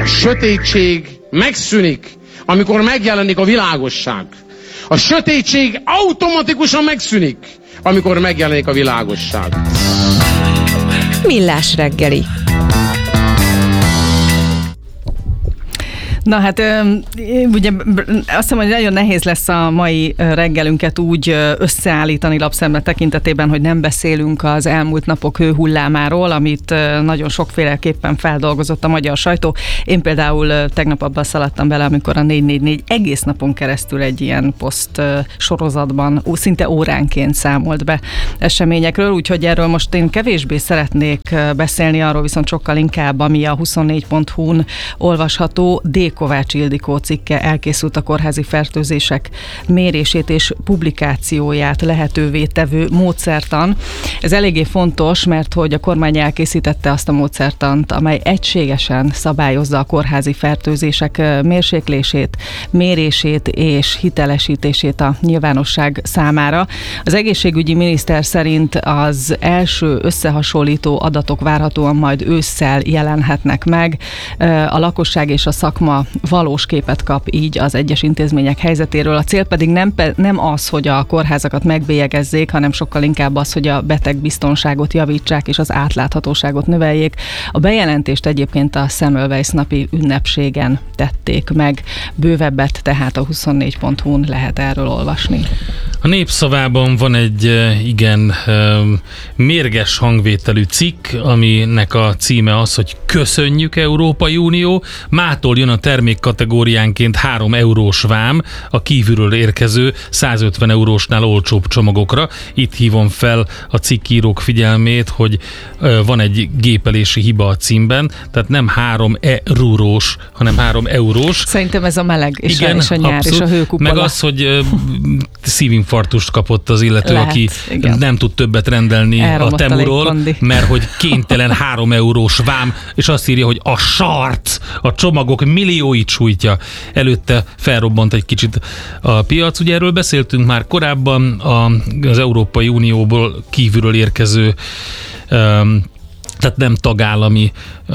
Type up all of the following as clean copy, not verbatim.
sötétség megszűnik, amikor megjelenik a világosság. A sötétség automatikusan megszűnik, amikor megjelenik a világosság. Millás reggeli. Na hát, ugye azt hiszem, hogy nagyon nehéz lesz a mai reggelünket úgy összeállítani lapszemle tekintetében, hogy nem beszélünk az elmúlt napok hőhullámáról, amit nagyon sokféleképpen feldolgozott a magyar sajtó. Én például tegnap abban szaladtam bele, amikor a 444 egész napon keresztül egy ilyen poszt sorozatban szinte óránként számolt be eseményekről, úgyhogy erről most én kevésbé szeretnék beszélni, arról viszont sokkal inkább, ami a 24.hu-n olvasható. Kovács Ildikó cikke, elkészült a kórházi fertőzések mérését és publikációját lehetővé tevő módszertan. Ez eléggé fontos, mert hogy a kormány elkészítette azt a módszertant, amely egységesen szabályozza a kórházi fertőzések mérséklését, mérését és hitelesítését a nyilvánosság számára. Az egészségügyi miniszter szerint az első összehasonlító adatok várhatóan majd ősszel jelenhetnek meg. A lakosság és a szakma valós képet kap így az egyes intézmények helyzetéről. A cél pedig nem az, hogy a kórházakat megbélyegezzék, hanem sokkal inkább az, hogy a betegbiztonságot javítsák és az átláthatóságot növeljék. A bejelentést egyébként a Semmelweis napi ünnepségen tették meg. Bővebbet tehát a 24.hu-n lehet erről olvasni. A Népszavában van egy igen mérges hangvételű cikk, aminek a címe az, hogy Köszönjük Európai Unió, mától jön a termékkategóriánként 3 eurós vám a kívülről érkező 150 eurósnál olcsóbb csomagokra. Itt hívom fel a cikkírók figyelmét, hogy van egy gépelési hiba a címben, tehát nem 3 eurós, hanem 3 eurós. Szerintem ez a meleg és, igen, és a nyár abszolút. És a hőkupola. Meg az, hogy szívinfarktust kapott az illető, lehet, aki igen. nem tud többet rendelni a Temuról, mert hogy kénytelen 3 eurós vám, és azt írja, hogy a sart, a csomagok millióit sújtja. Előtte felrobbant egy kicsit a piac. Ugye erről beszéltünk már korábban, az Európai Unióból kívülről érkező tehát nem tagállami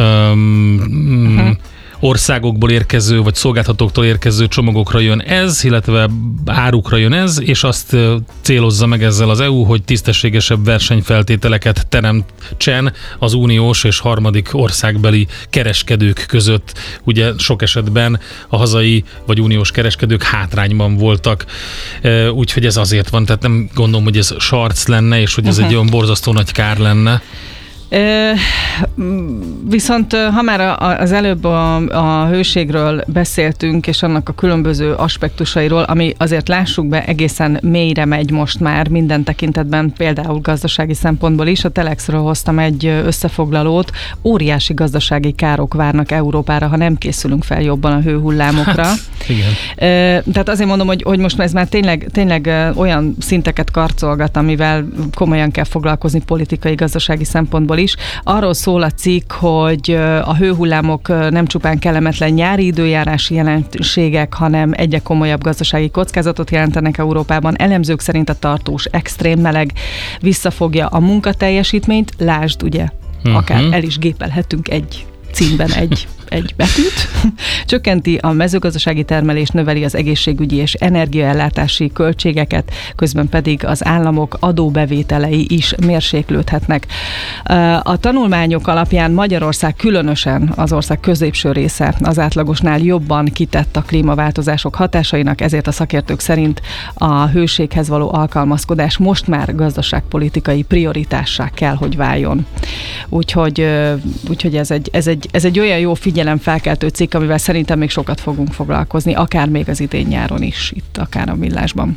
országokból érkező, vagy szolgáltatóktól érkező csomagokra jön ez, illetve árukra jön ez, és azt célozza meg ezzel az EU, hogy tisztességesebb versenyfeltételeket teremtsen az uniós és harmadik országbeli kereskedők között. Ugye sok esetben a hazai vagy uniós kereskedők hátrányban voltak, úgyhogy ez azért van, tehát nem gondolom, hogy ez sarc lenne, és hogy ez egy olyan borzasztó nagy kár lenne. Viszont ha már az előbb a hőségről beszéltünk, és annak a különböző aspektusairól, ami azért lássuk be egészen mélyre megy most már minden tekintetben, például gazdasági szempontból is. A Telexről hoztam egy összefoglalót. Óriási gazdasági károk várnak Európára, ha nem készülünk fel jobban a hőhullámokra. Hát, igen. Tehát azért mondom, hogy most ez már tényleg olyan szinteket karcolgat, amivel komolyan kell foglalkozni politikai, gazdasági szempontból is. Arról szól a cikk, hogy a hőhullámok nem csupán kellemetlen nyári időjárási jelenségek, hanem egyre komolyabb gazdasági kockázatot jelentenek Európában. Elemzők szerint a tartós extrém meleg visszafogja a munkateljesítményt. Lásd, ugye, akár el is gépelhetünk egy címben egy betűt, csökkenti a mezőgazdasági termelést, növeli az egészségügyi és energiaellátási költségeket, közben pedig az államok adóbevételei is mérséklődhetnek. A tanulmányok alapján Magyarország, különösen az ország középső része az átlagosnál jobban kitett a klímaváltozások hatásainak, ezért a szakértők szerint a hőséghez való alkalmazkodás most már gazdaságpolitikai prioritássá kell, hogy váljon. Úgyhogy ez egy olyan jó figyelemfelkeltő cikk, amivel szerintem még sokat fogunk foglalkozni, akár még az idén nyáron is, itt akár a Millásban.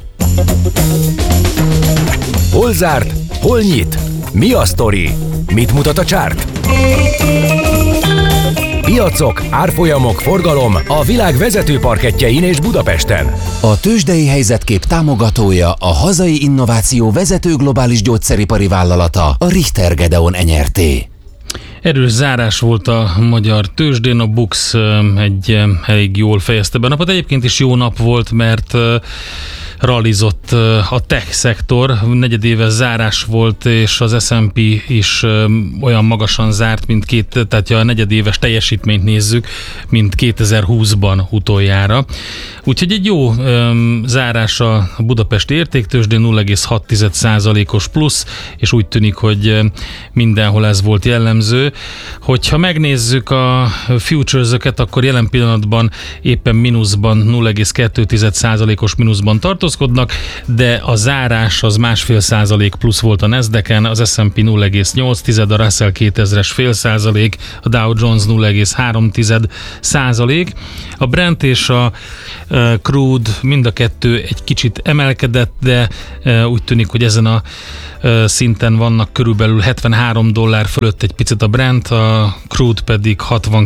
Hol zárt? Hol nyit? Mi a sztori? Mit mutat a csárt? Piacok, árfolyamok, forgalom a világ vezető parkettjein és Budapesten. A tőzsdei helyzetkép támogatója a hazai innováció vezető globális gyógyszeripari vállalata, a Richter Gedeon Nyrt. Erős zárás volt a magyar tőzsdén, a BUX egy elég jól fejezte be a napot. Egyébként is jó nap volt, mert rallizott a tech szektor, negyedéves zárás volt, és az S&P is olyan magasan zárt, tehát a negyedéves teljesítményt nézzük, mint 2020-ban utoljára. Úgyhogy egy jó zárás a budapesti értéktőzsdén, 0,6%-os plusz, és úgy tűnik, hogy mindenhol ez volt jellemző. Hogyha megnézzük a futures-öket, akkor jelen pillanatban éppen mínuszban, 0,2%-os mínuszban tartózkodnak, de a zárás az 1,5% plusz volt a Nasdaqen, az S&P 0,8%, a Russell 2000-es 0,5%, a Dow Jones 0,3%. A Brent és a crude mind a kettő egy kicsit emelkedett, de úgy tűnik, hogy ezen a szinten vannak körülbelül $73 fölött egy picit a Brent, a crude pedig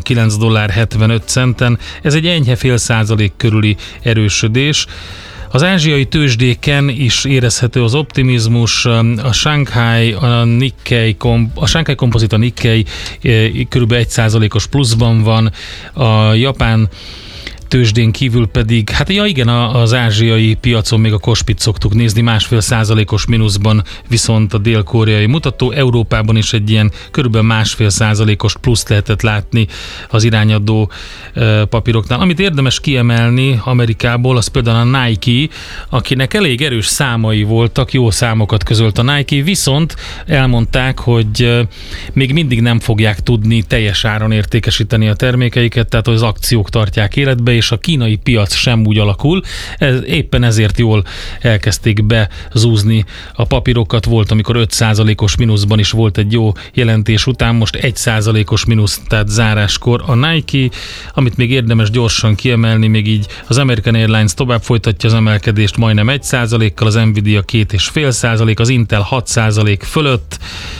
$69.75. Ez egy enyhe 0,5% körüli erősödés. Az ázsiai tőzsdéken is érezhető az optimizmus, a Shanghai kompozit, a Nikkei kb. 1%-os pluszban van, a japán tőzsdén kívül pedig, az ázsiai piacon még a Kospit szoktuk nézni, 1,5%-os mínuszban viszont a dél-koreai mutató, Európában is egy ilyen körülbelül 1,5%-os pluszt lehetett látni az irányadó papíroknál. Amit érdemes kiemelni Amerikából, az például a Nike, akinek elég erős számai voltak, jó számokat közölt a Nike, viszont elmondták, hogy még mindig nem fogják tudni teljes áron értékesíteni a termékeiket, tehát az akciók tartják életbe, és a kínai piac sem úgy alakul. Éppen ezért jól elkezdték bezúzni a papírokat. Volt, amikor 5%-os mínuszban is volt egy jó jelentés után, most 1%-os mínusz, tehát záráskor a Nike. Amit még érdemes gyorsan kiemelni, még így az American Airlines tovább folytatja az emelkedést majdnem 1%-kal, az Nvidia 2,5%, az Intel 6% fölött,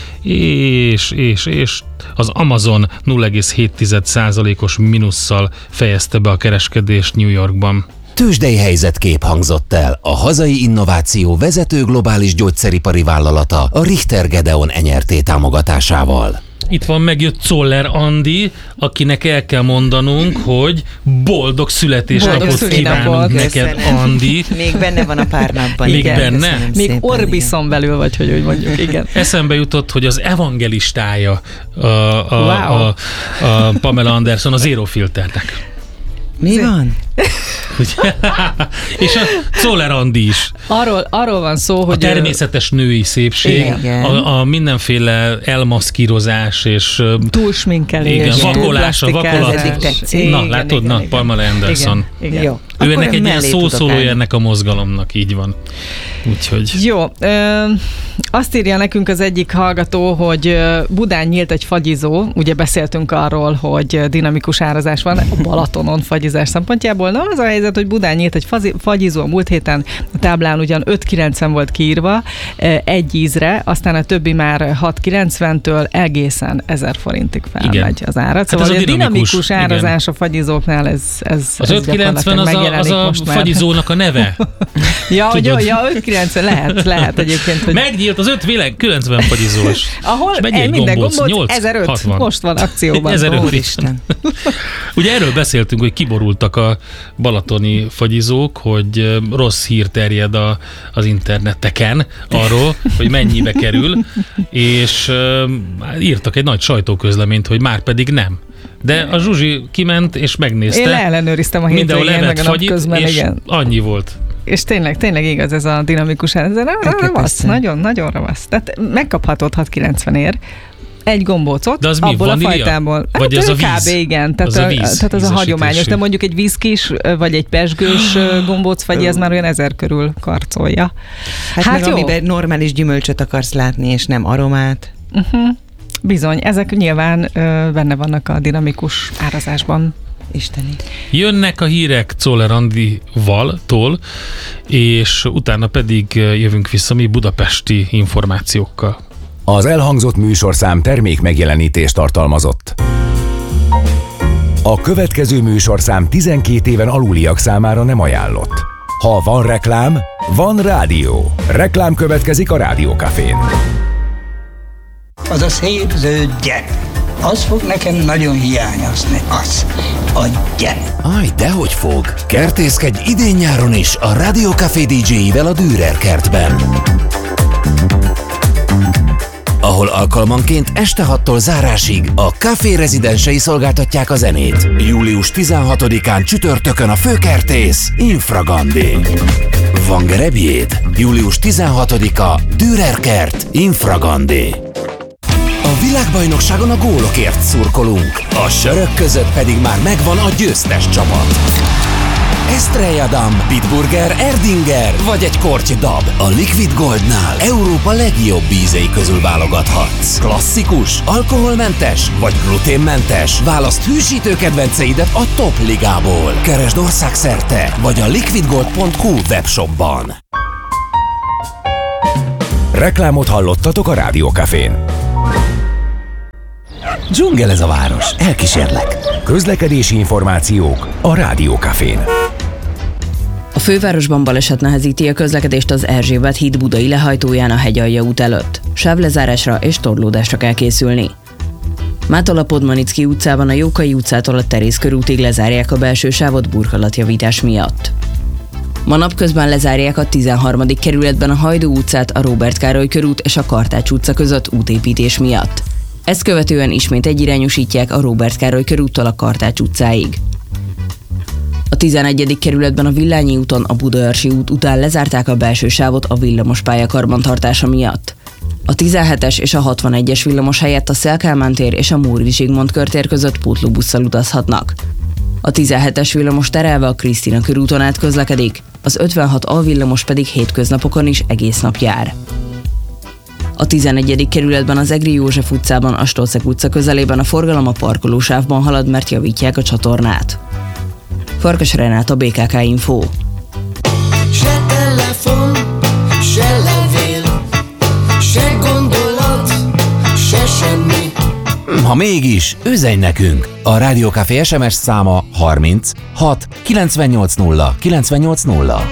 és az Amazon 0,7%-os mínusszal fejezte be a kereskedést New Yorkban. Tőzsdei helyzetkép hangzott el a hazai innováció vezető globális gyógyszeripari vállalata, a Richter Gedeon NRT támogatásával. Itt van, megjött Czoller Andi, akinek el kell mondanunk, hogy boldog születésnapot kívánunk neked, Andi. Még benne van a pár napban. Még benne? Még szépen, Orbison belül vagy, hogy mondjuk, igen. Eszembe jutott, hogy az evangelistája a Pamela Anderson, a Zero Filternek. Mi van? És a Czoller Andi is. Arról van szó, hogy... A természetes női szépség, a mindenféle elmaszkírozás és... túlsminkelés. Igen, vakolás, a vakolat. Na, látod, Pamela Anderson. Igen. Jó. Ő ennek egy ilyen szószólója ennek a mozgalomnak, így van. Úgyhogy... Jó. Azt írja nekünk az egyik hallgató, hogy Budán nyílt egy fagyizó. Ugye beszéltünk arról, hogy dinamikus árazás van a Balatonon fagyizás szempontjából. Na, az a helyzet, hogy Budán nyílt egy fagyizó a múlt héten, a táblán ugyan 5,90 volt kiírva egy ízre, aztán a többi már 6,90-től egészen 1000 forintig felmegy az árat. Szóval hát ez a dinamikus árazás a fagyizóknál, ez az 5,90 az a fagyizónak a neve. Ja, 5,90 lehet egyébként. Hogy... Megnyílt az 5,90 fagyizós. Ahol minden gombóc 1,500. Most van akcióban. 1,500. Ugye erről beszéltünk, hogy kiborultak a balatoni fagyizók, hogy rossz hír terjed az interneteken arról, hogy mennyibe kerül, és írtak egy nagy sajtóközleményt, hogy már pedig nem. De a Zsuzsi kiment és megnézte. Én ellenőriztem a hétvégén, meg a nap közben, és igen. Annyi volt. És tényleg igaz ez a dinamikus ez ravasz, nagyon ravasz. Tehát megkaphatod 6,90-ért egy gombócot abból a fajtából. Vagy ez a víz? Kb. Igen, tehát az a hagyományos, de mondjuk egy viszkis, vagy egy pezsgős gombócfagyi, ez már olyan 1000 körül karcolja. Hát meg jó. Amiben normális gyümölcsöt akarsz látni, és nem aromát. Bizony, ezek nyilván benne vannak a dinamikus árazásban. Isteni. Jönnek a hírek Czoller Andival-tól, és utána pedig jövünk vissza mi budapesti információkkal. Az elhangzott műsorszám termék megjelenítést tartalmazott. A következő műsorszám 12 éven aluliak számára nem ajánlott. Ha van reklám, van rádió. Reklám következik a Rádiókafén. Az a szép zöld gyep. Az fog nekem nagyon hiányozni, az. A gyerek. Aj, dehogy fog. Kertészkedj idén-nyáron is a Rádió Café DJ-ivel a Dürer kertben, ahol alkalmanként este 6-tól zárásig a Café rezidensei szolgáltatják a zenét. Július 16-án csütörtökön a főkertész Infragandi. Van gerebjéd? Július 16-a Dürer kert Infragandi. A világbajnokságon a gólokért szurkolunk, a sörök között pedig már megvan a győztes csapat. Estrella Damm, Bitburger, Erdinger vagy egy korty dab. A Liquid Goldnál Európa legjobb ízei közül válogathatsz. Klasszikus, alkoholmentes vagy gluténmentes? Válaszd hűsítő kedvenceidet a top ligából. Keresd országszerte vagy a liquidgold.hu webshopban. Reklámot hallottatok a Rádió Cafén. Dzsungel ez a város, elkísérlek. Közlekedési információk a Rádió Cafén. A fővárosban baleset nehezíti a közlekedést az Erzsébet híd budai lehajtóján a Hegyalja út előtt. Sávlezárásra és torlódásra kell készülni. Mától a Podmanicki utcában a Jókai utcától a Terész körútig lezárják a belső sávot burkolatjavítás miatt. Ma napközben lezárják a 13. kerületben a Hajdú utcát a Róbert Károly körút és a Kartács utca között útépítés miatt. Ezt követően ismét egyirányosítják a Róbert Károly körúttól a Kartács utcáig. A 11. kerületben a Villányi úton a Budaörsi út után lezárták a belső sávot a villamospálya karbantartása miatt. A 17-es és a 61-es villamos helyett a Széll-Kálmán tér és a Móri Zsigmond körtér között pótlóbusszal utazhatnak. A 17-es villamos terelve a Krisztina körúton át közlekedik, az 56A villamos pedig hétköznapokon is egész nap jár. A 11. kerületben az Egri József utcában a Stolcek utca közelében a forgalom a parkolósávban halad, mert javítják a csatornát. Farkas Renáta, BKK Info. Se telefon, se levél, se gondolat, se semmi. Ha mégis, üzenj nekünk! A Rádió Café SMS száma 30 6 980 980.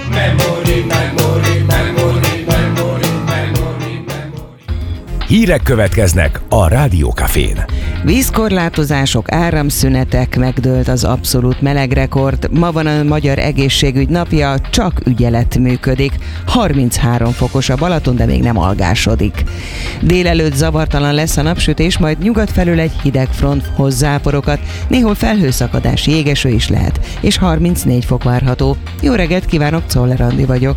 Hírek következnek a Rádió Cafén. Vízkorlátozások, áramszünetek, megdőlt az abszolút melegrekord. Ma van a Magyar Egészségügy napja, csak ügyelet működik. 33 fokos a Balaton, de még nem algásodik. Délelőtt zavartalan lesz a napsütés, majd nyugat felül egy hideg front hoz záporokat, néhol felhőszakadás, jégeső is lehet, és 34 fok várható. Jó reggelt kívánok, Czoller Andi vagyok.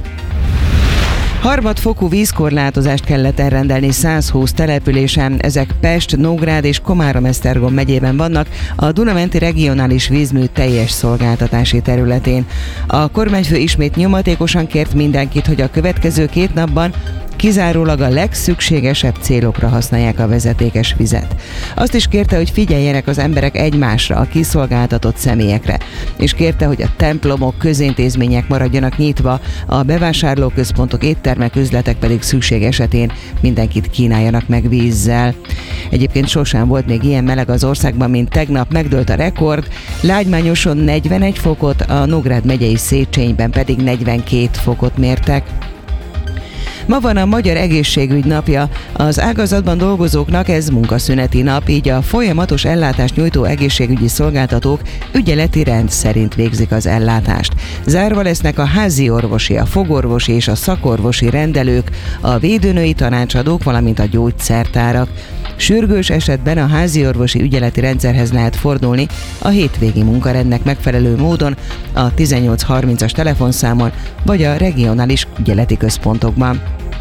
Harmadfokú vízkorlátozást kellett elrendelni 120 településen, ezek Pest, Nógrád és Komárom-Esztergom megyében vannak, a Duna-menti regionális vízmű teljes szolgáltatási területén. A kormányfő ismét nyomatékosan kért mindenkit, hogy a következő 2 napban kizárólag a legszükségesebb célokra használják a vezetékes vizet. Azt is kérte, hogy figyeljenek az emberek egymásra, a kiszolgáltatott személyekre, és kérte, hogy a templomok, közintézmények maradjanak nyitva, a bevásárlóközpontok, éttermek, üzletek pedig szükség esetén mindenkit kínáljanak meg vízzel. Egyébként sosem volt még ilyen meleg az országban, mint tegnap, megdőlt a rekord, Lágymányoson 41 fokot, a Nógrád megyei Széchenyben pedig 42 fokot mértek. Ma van a Magyar Egészségügy napja. Az ágazatban dolgozóknak ez munkaszüneti nap, így a folyamatos ellátást nyújtó egészségügyi szolgáltatók ügyeleti rend szerint végzik az ellátást. Zárva lesznek a házi orvosi, a fogorvosi és a szakorvosi rendelők, a védőnői tanácsadók, valamint a gyógyszertárak. Sürgős esetben a házi orvosi ügyeleti rendszerhez lehet fordulni a hétvégi munkarendnek megfelelő módon a 1830-as telefonszámon vagy a regionális ügyeleti központokban.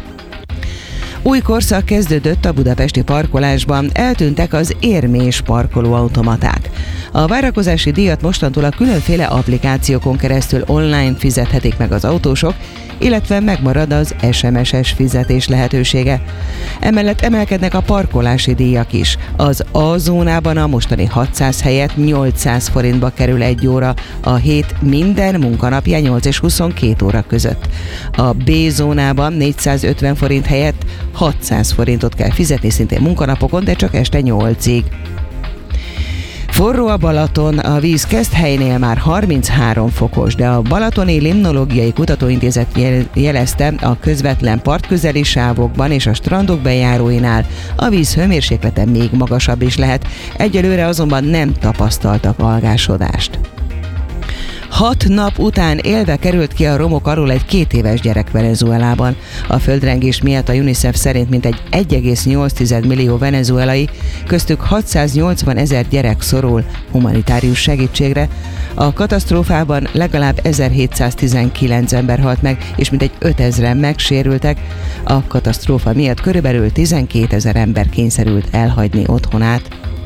Új korszak kezdődött a budapesti parkolásban, eltűntek az érmés parkolóautomaták. A várakozási díjat mostantól a különféle applikációkon keresztül online fizethetik meg az autósok, illetve megmarad az SMS-es fizetés lehetősége. Emellett emelkednek a parkolási díjak is. Az A zónában a mostani 600 helyett 800 forintba kerül 1 óra, a hét minden munkanapján 8 és 22 óra között. A B zónában 450 forint helyett 600 forintot kell fizetni szintén munkanapokon, de csak este 8-ig. Forró a Balaton, a víz Keszthelynél már 33 fokos, de a Balatoni Limnológiai Kutatóintézet jelezte, a közvetlen partközeli sávokban és a strandok bejáróinál a víz hőmérséklete még magasabb is lehet. Egyelőre azonban nem tapasztaltak algásodást. 6 nap után élve került ki a romok alól egy 2 éves gyerek Venezuelában. A földrengés miatt a UNICEF szerint mintegy 1,8 millió venezuelai, köztük 680 000 gyerek szorul humanitárius segítségre. A katasztrófában legalább 1719 ember halt meg, és mintegy 5000-en megsérültek. A katasztrófa miatt körülbelül 12 000 ember kényszerült elhagyni otthonát.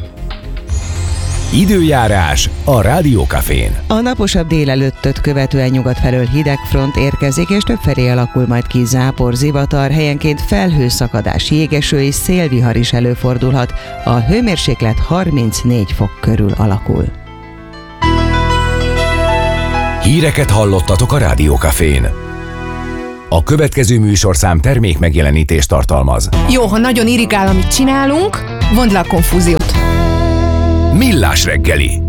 Időjárás a Rádiókafén. A naposabb délelőttöt követően nyugat felől hideg front érkezik, és többfelé alakul majd ki zápor, zivatar, helyenként felhőszakadás, jégeső és szélvihar is előfordulhat. A hőmérséklet 34 fok körül alakul. Híreket hallottatok a Rádiókafén. A következő műsorszám termék megjelenítést tartalmaz. Jó, ha nagyon irigál, amit csinálunk, vondd le a konfúziót. Millás reggeli.